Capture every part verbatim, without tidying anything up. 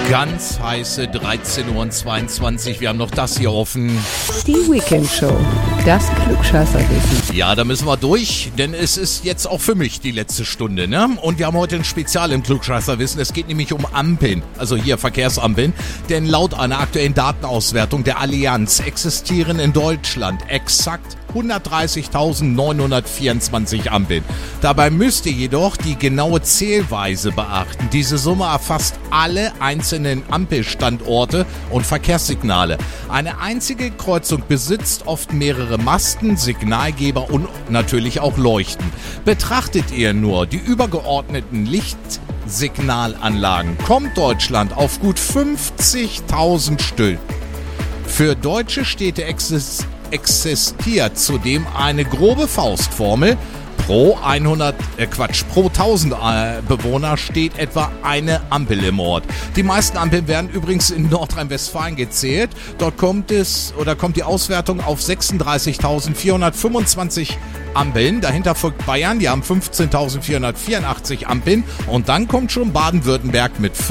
Ganz heiße dreizehn Uhr zweiundzwanzig. Wir haben noch das hier offen. Die Weekend Show. Das Klugscheißerwissen. Ja, da müssen wir durch, denn es ist jetzt auch für mich die letzte Stunde, ne? Und wir haben heute ein Spezial im Klugscheißerwissen. Es geht nämlich um Ampeln, also hier Verkehrsampeln. Denn laut einer aktuellen Datenauswertung der Allianz existieren in Deutschland exakt hundertdreißigtausendneunhundertvierundzwanzig Ampeln. Dabei müsst ihr jedoch die genaue Zählweise beachten. Diese Summe erfasst alle einzelnen Ampelstandorte und Verkehrssignale. Eine einzige Kreuzung besitzt oft mehrere Masten, Signalgeber und natürlich auch Leuchten. Betrachtet ihr nur die übergeordneten Lichtsignalanlagen, kommt Deutschland auf gut fünfzigtausend Stück. Für deutsche Städte existiert existiert zudem eine grobe Faustformel. Pro hundert, äh Quatsch, pro tausend äh, Bewohner steht etwa eine Ampel im Ort. Die meisten Ampeln werden übrigens in Nordrhein-Westfalen gezählt. Dort kommt es oder kommt die Auswertung auf sechsunddreißigtausendvierhundertfünfundzwanzig Ampeln. Dahinter folgt Bayern, die haben fünfzehntausendvierhundertvierundachtzig Ampeln. Und dann kommt schon Baden-Württemberg mit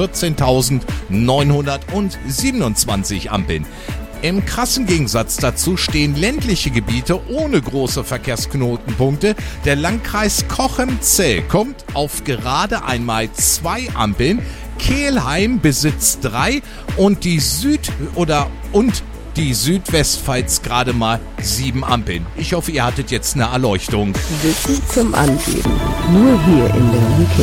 vierzehntausendneunhundertsiebenundzwanzig Ampeln. Im krassen Gegensatz dazu stehen ländliche Gebiete ohne große Verkehrsknotenpunkte. Der Landkreis Cochem-Zell kommt auf gerade einmal zwei Ampeln. Kelheim besitzt drei und die Süd- oder und die Südwestpfalz gerade mal sieben Ampeln. Ich hoffe, ihr hattet jetzt eine Erleuchtung. Wissen zum Angeben. Nur hier in der Weekend